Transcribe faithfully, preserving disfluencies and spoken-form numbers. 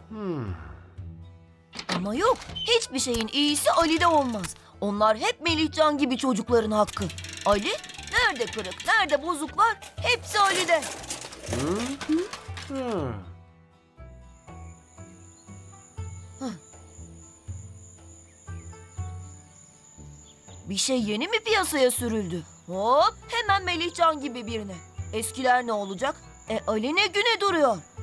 Hmm. Ama yok, hiçbir şeyin iyisi Ali'de olmaz. Onlar hep Melihcan gibi çocukların hakkı. Ali, nerede kırık, nerede bozuk var, hepsi Ali'de. Hmm. Hmm. Bir şey yeni mi piyasaya sürüldü? Hop, hemen Melihcan gibi birine. Eskiler ne olacak? E Ali ne güne duruyor?